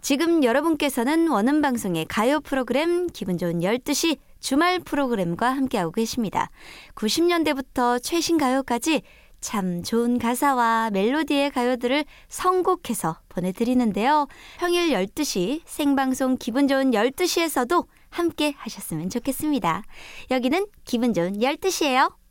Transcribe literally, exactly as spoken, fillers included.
지금 여러분께서는 원음방송의 가요 프로그램 기분 좋은 열두 시 주말 프로그램과 함께하고 계십니다. 구십 년대부터 최신 가요까지 참 좋은 가사와 멜로디의 가요들을 선곡해서 보내드리는데요. 평일 열두 시 생방송 기분 좋은 열두 시에서도 함께 하셨으면 좋겠습니다. 여기는 기분 좋은 열두 시예요.